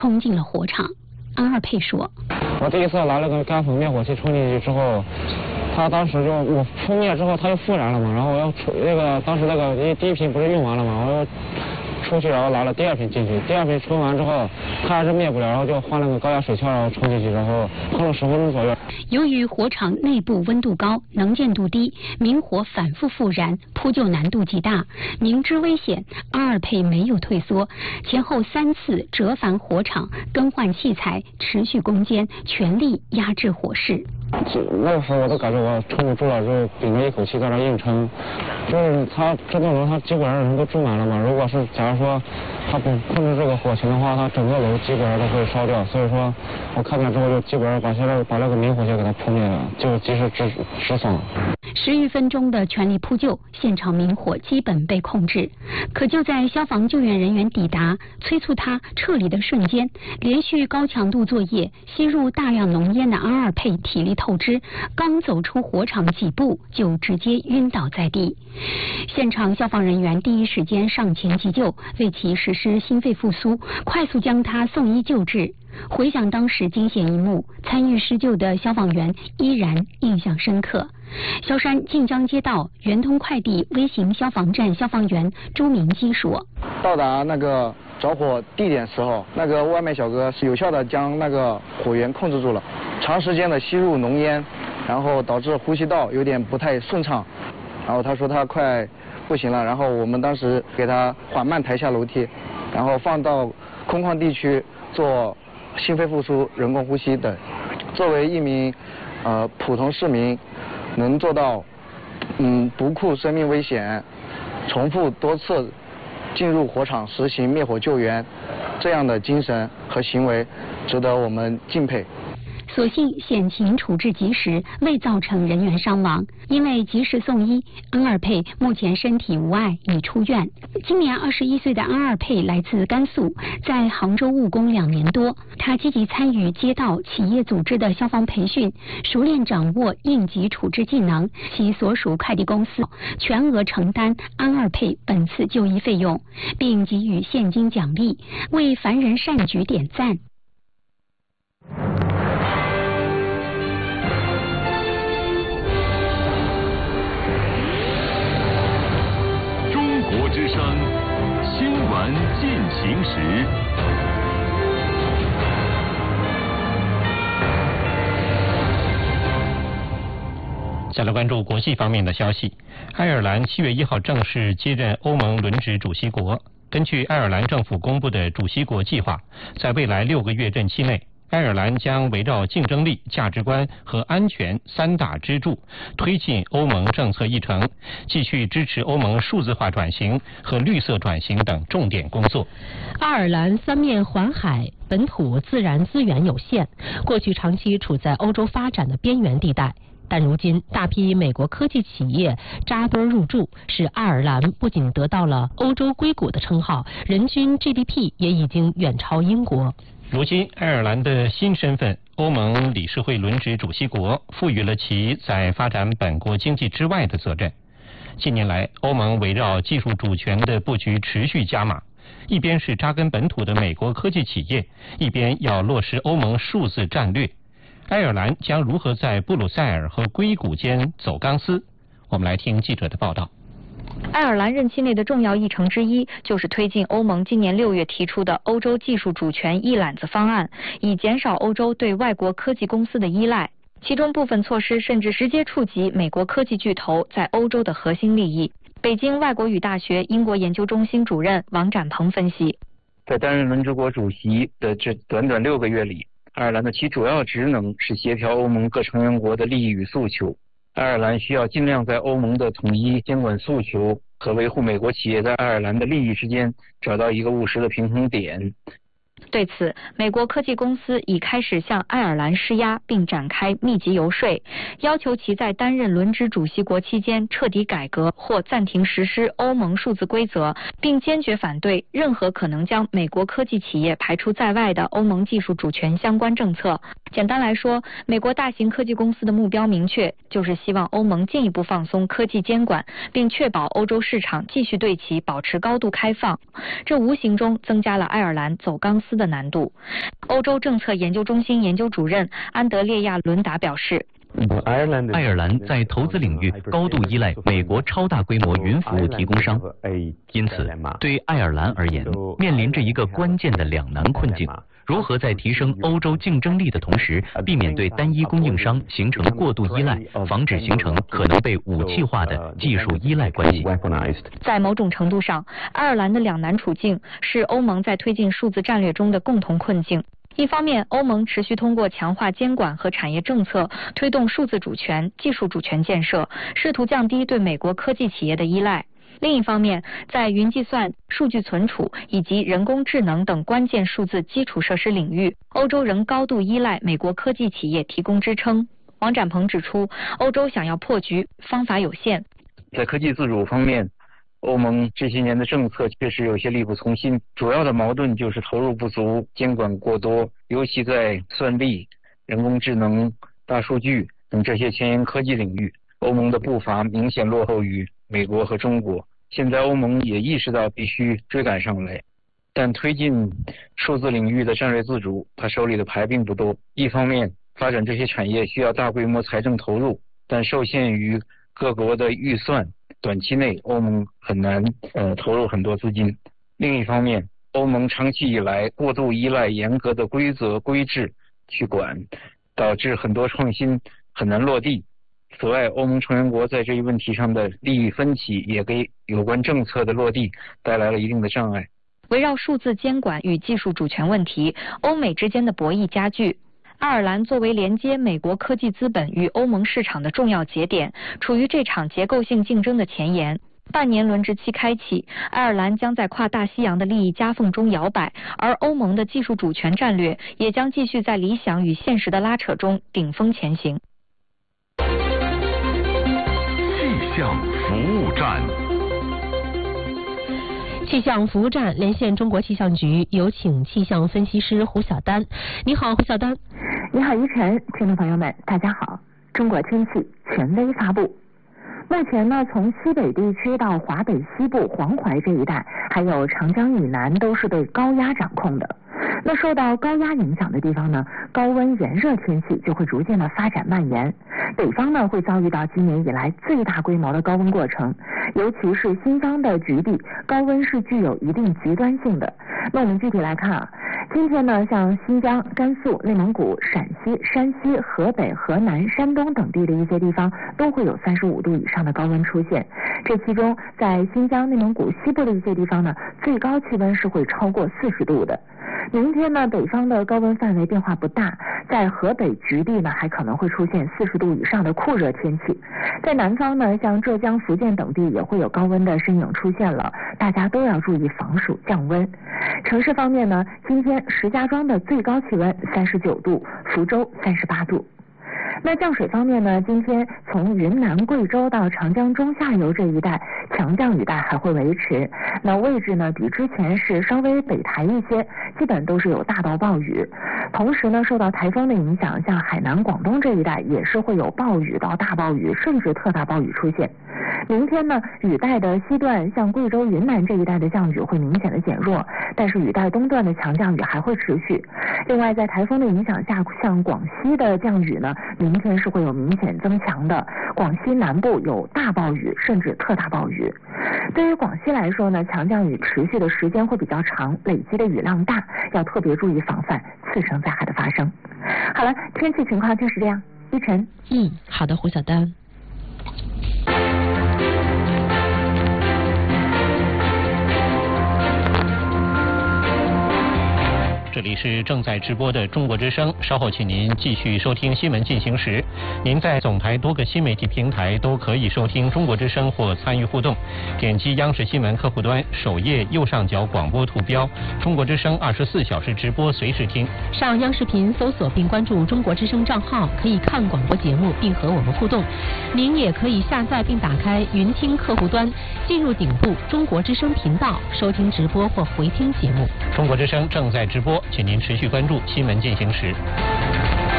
冲进了火场。安二佩说：“ 我第一次拿了个干粉灭火器冲进去之后，他当时就我扑灭之后他又复燃了嘛，然后我要当时因为第一瓶不是用完了嘛，我要出去，然后拿了第二瓶进去，第二瓶冲完之后他还是灭不了，然后就换了个高压水枪，然后冲进去，然后轰了10分钟左右。 由于火场内部温度高、能见度低，明火反复复燃，扑救难度极大。明知危险，安二佩没有退缩，前后3次折返火场，更换器材，持续攻坚，全力压制火势。 那个时候我都感觉我撑不住了，就屏着一口气在那硬撑。就是他这栋楼，他基本上人都住满了嘛。如果是假如说他不控制这个火情的话，他整个楼基本上都会烧掉。所以说我看见之后就基本上把那个明火就给它扑灭了，就及时止损。 10余分钟的全力扑救，现场明火基本被控制。可就在消防救援人员抵达、催促他撤离的瞬间，连续高强度作业、吸入大量浓烟的安二佩体力透支，刚走出火场几步就直接晕倒在地。现场消防人员第一时间上前急救，为其实施心肺复苏，快速将他送医救治。回想当时惊险一幕，参与施救的消防员依然印象深刻。萧山晋江街道圆通快递微型消防站消防员朱明基说：“ 到达那个着火地点时候，那个外卖小哥是有效的将那个火源控制住了，长时间的吸入浓烟，然后导致呼吸道有点不太顺畅，然后他说他快不行了，然后我们当时给他缓慢抬下楼梯，然后放到空旷地区做心肺复苏、人工呼吸等。作为一名普通市民，能做到不顾生命危险，重复多次进入火场实行灭火救援，这样的精神和行为值得我们敬佩。” 所幸险情处置及时，未造成人员伤亡。因为及时送医，安二佩目前身体无碍，已出院。今年21岁的安二佩来自甘肃，在杭州务工2年多。他积极参与街道、企业组织的消防培训，熟练掌握应急处置技能。其所属快递公司全额承担安二佩本次就医费用，并给予现金奖励，为凡人善举点赞。 国之声新闻进行时。 再来关注国际方面的消息。爱尔兰7月1号正式接任欧盟轮值主席国。根据爱尔兰政府公布的主席国计划，在未来6个月任期内，爱尔兰将围绕竞争力、价值观和安全3大支柱，推进欧盟政策议程，继续支持欧盟数字化转型和绿色转型等重点工作。 爱尔兰三面环海，本土自然资源有限，过去长期处在欧洲发展的边缘地带。但如今，大批美国科技企业扎堆入驻，使爱尔兰不仅得到了欧洲硅谷的称号，人均 GDP 也已经远超英国。 如今，爱尔兰的新身份——欧盟理事会轮值主席国，赋予了其在发展本国经济之外的责任。近年来，欧盟围绕技术主权的布局持续加码，一边是扎根本土的美国科技企业，一边要落实欧盟数字战略。爱尔兰将如何在布鲁塞尔和硅谷间走钢丝？我们来听记者的报道。 爱尔兰任期内的重要议程之一，就是推进欧盟今年6月提出的欧洲技术主权一揽子方案，以减少欧洲对外国科技公司的依赖。其中部分措施甚至直接触及美国科技巨头在欧洲的核心利益。北京外国语大学英国研究中心主任王展鹏分析， 在担任轮值国主席的这短短6个月里，爱尔兰的其主要职能是协调欧盟各成员国的利益与诉求。爱尔兰需要尽量在欧盟的统一监管诉求和维护美国企业在爱尔兰的利益之间找到一个务实的平衡点。 对此，美国科技公司已开始向爱尔兰施压，并展开密集游说，要求其在担任轮值主席国期间彻底改革或暂停实施欧盟数字规则，并坚决反对任何可能将美国科技企业排除在外的欧盟技术主权相关政策。简单来说，美国大型科技公司的目标明确，就是希望欧盟进一步放松科技监管，并确保欧洲市场继续对其保持高度开放。这无形中增加了爱尔兰走钢丝的的难度。欧洲政策研究中心研究主任安德烈亚·伦达表示， 爱尔兰在投资领域高度依赖美国超大规模云服务提供商，因此对爱尔兰而言，面临着一个关键的两难困境：如何在提升欧洲竞争力的同时，避免对单一供应商形成过度依赖，防止形成可能被武器化的技术依赖关系。 在某种程度上，爱尔兰的两难处境是欧盟在推进数字战略中的共同困境。一方面，欧盟持续通过强化监管和产业政策，推动数字主权、技术主权建设，试图降低对美国科技企业的依赖。另一方面，在云计算、数据存储以及人工智能等关键数字基础设施领域，欧洲仍高度依赖美国科技企业提供支撑。王展鹏指出，欧洲想要破局，方法有限。 在科技自主方面，欧盟这些年的政策确实有些力不从心，主要的矛盾就是投入不足、监管过多，尤其在算力、人工智能、大数据等这些前沿科技领域，欧盟的步伐明显落后于美国和中国。现在欧盟也意识到必须追赶上来，但推进数字领域的战略自主，他手里的牌并不多。一方面，发展这些产业需要大规模财政投入，但受限于各国的预算，短期内欧盟很难投入很多资金。另一方面，欧盟长期以来过度依赖严格的规则规制去管，导致很多创新很难落地。此外，欧盟成员国在这一问题上的利益分歧也给有关政策的落地带来了一定的障碍。 围绕数字监管与技术主权问题，欧美之间的博弈加剧。爱尔兰作为连接美国科技资本与欧盟市场的重要节点，处于这场结构性竞争的前沿。半年轮值期开启，爱尔兰将在跨大西洋的利益夹缝中摇摆，而欧盟的技术主权战略也将继续在理想与现实的拉扯中顶峰前行。 气象服务站。 气象服务站连线中国气象局，有请气象分析师胡晓丹。你好，胡晓丹。 你好，依晨，听众朋友们，大家好。中国天气权威发布。目前呢，从西北地区到华北西部、黄淮这一带，还有长江以南，都是被高压掌控的。那受到高压影响的地方呢，高温炎热天气就会逐渐的发展蔓延。北方呢会遭遇到今年以来最大规模的高温过程，尤其是新疆的局地，高温是具有一定极端性的。那我们具体来看啊，今天呢，像新疆、甘肃、内蒙古、陕西、山西、河北、河南、山东等地的一些地方都会有35度以上的高温出现。这其中，在新疆、内蒙古西部的一些地方呢，最高气温是会超过40度的。明天呢，北方的高温范围变化不大，在河北局地呢，还可能会出现40度以上的酷热天气。在南方呢，像浙江、福建等地也会有高温的身影出现了，大家都要注意防暑降温。城市方面呢，今天石家庄的最高气温39度，福州38度。那降水方面呢，今天从云南、贵州到长江中下游这一带，强降雨带还会维持。那位置呢，比之前是稍微北抬一些，基本都是有大到暴雨。同时呢，受到台风的影响，像海南、广东这一带也是会有暴雨到大暴雨，甚至特大暴雨出现。明天呢，雨带的西段，像贵州、云南这一带的降雨会明显的减弱，但是雨带东段的强降雨还会持续。另外，在台风的影响下，像广西的降雨呢，明天是会有明显增强的，广西南部有大暴雨，甚至特大暴雨。对于广西来说呢，强降雨持续的时间会比较长，累积的雨量大，要特别注意防范次生灾害的发生。好了，天气情况就是这样。依晨。 好的，胡晓丹。 这里是正在直播的中国之声，稍后请您继续收听新闻进行时。您在总台多个新媒体平台都可以收听中国之声或参与互动，点击央视新闻客户端首页右上角广播图标，中国之声24小时直播随时听。 上央视频搜索并关注中国之声账号，可以看广播节目并和我们互动。您也可以下载并打开云听客户端，进入顶部中国之声频道，收听直播或回听节目。 中国之声正在直播，请您持续关注新闻进行时。